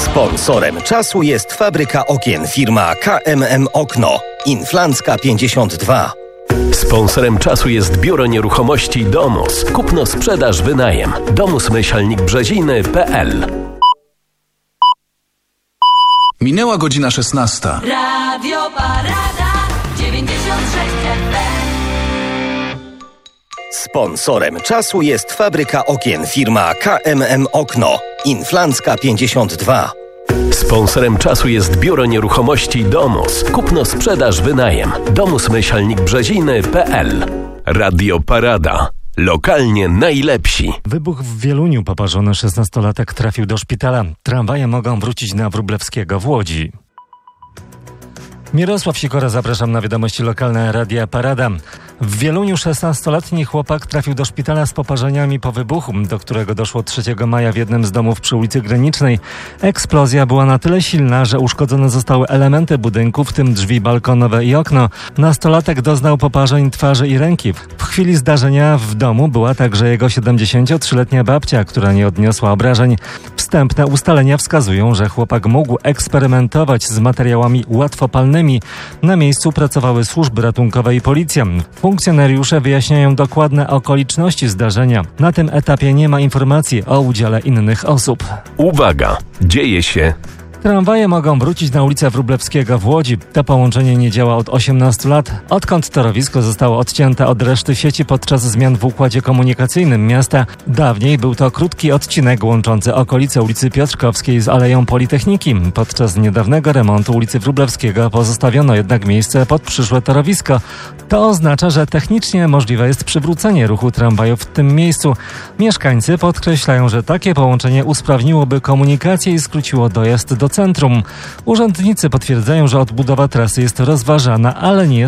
Sponsorem czasu jest fabryka okien firma KMM Okno. Inflancka 52. Sponsorem czasu jest Biuro Nieruchomości Domus. Kupno, sprzedaż, wynajem. Domus-Brzeziny.pl. Minęła godzina 16. Radio Parada 96 FM. Sponsorem czasu jest fabryka okien firma KMM Okno. Inflancka 52. Sponsorem czasu jest Biuro Nieruchomości Domus. Kupno, sprzedaż, wynajem. Domus-Brzeziny.pl. Radio Parada. Lokalnie najlepsi. Wybuch w Wieluniu. Poparzony 16-latek trafił do szpitala. Tramwaje mogą wrócić na Wróblewskiego w Łodzi. Mirosław Sikora, zapraszam na wiadomości lokalne Radia Parada. W Wieluniu 16-letni chłopak trafił do szpitala z poparzeniami po wybuchu, do którego doszło 3 maja w jednym z domów przy ulicy Granicznej. Eksplozja była na tyle silna, że uszkodzone zostały elementy budynku, w tym drzwi balkonowe i okno. Nastolatek doznał poparzeń twarzy i ręki. W chwili zdarzenia w domu była także jego 73-letnia babcia, która nie odniosła obrażeń. Wstępne ustalenia wskazują, że chłopak mógł eksperymentować z materiałami łatwopalnymi. Na miejscu pracowały służby ratunkowe i policja. Funkcjonariusze wyjaśniają dokładne okoliczności zdarzenia. Na tym etapie nie ma informacji o udziale innych osób. Uwaga! Dzieje się. Tramwaje mogą wrócić na ulicę Wróblewskiego w Łodzi. To połączenie nie działa od 18 lat, odkąd torowisko zostało odcięte od reszty sieci podczas zmian w układzie komunikacyjnym miasta. Dawniej był to krótki odcinek łączący okolice ulicy Piotrkowskiej z Aleją Politechniki. Podczas niedawnego remontu ulicy Wróblewskiego pozostawiono jednak miejsce pod przyszłe torowisko. To oznacza, że technicznie możliwe jest przywrócenie ruchu tramwajów w tym miejscu. Mieszkańcy podkreślają, że takie połączenie usprawniłoby komunikację i skróciło dojazd do centrum. Urzędnicy potwierdzają, że odbudowa trasy jest rozważana, ale nie jest